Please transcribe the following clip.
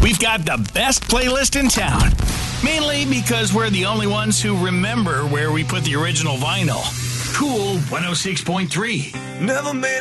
We've got the best playlist in town. Mainly because we're the only ones who remember where we put the original vinyl. Cool 106.3. Never made